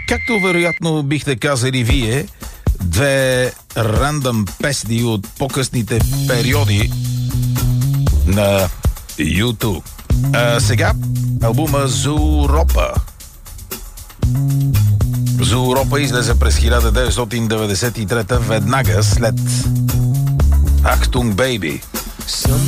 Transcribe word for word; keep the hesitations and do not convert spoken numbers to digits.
Както вероятно бихте казали вие, две рандъм песни от по-късните периоди на YouTube. А сега албума Зуропа. Зуропа излезе през хиляда деветстотин деветдесет и трета, веднага след Achtung Baby.